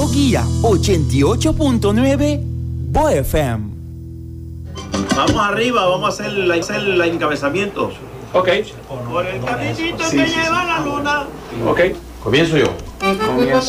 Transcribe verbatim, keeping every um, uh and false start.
Guía ochenta y ocho punto nueve Bo F M. Vamos arriba, vamos a hacer, la, hacer el encabezamiento. Ok. Por el caminito Sí, que sí, lleva sí. la luna. Ok. Comienzo yo. Comienza.